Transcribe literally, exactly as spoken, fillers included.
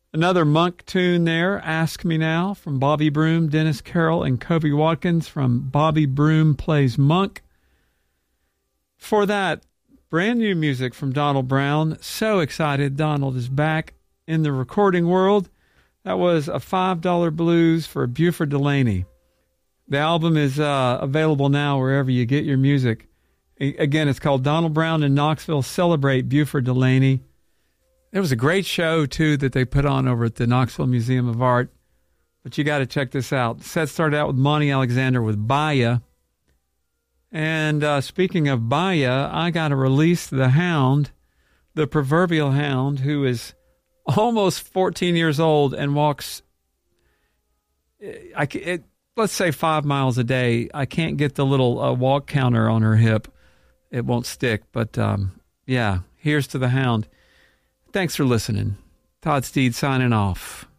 Another Monk tune there, Ask Me Now, from Bobby Broom, Dennis Carroll, and Kobe Watkins from Bobby Broom Plays Monk. For that, brand new music from Donald Brown. So excited Donald is back in the recording world. That was a five dollar blues for Buford Delaney. The album is uh, available now wherever you get your music. Again, it's called Donald Brown in Knoxville Celebrate Buford Delaney. It was a great show, too, that they put on over at the Knoxville Museum of Art. But you got to check this out. The set started out with Monty Alexander with Baya. And uh, speaking of Baya, I got to release the hound, the proverbial hound, who is almost fourteen years old and walks, I, it, let's say five miles a day. I can't get the little uh, walk counter on her hip. It won't stick. But, um, yeah, here's to the hound. Thanks for listening. Todd Steed signing off.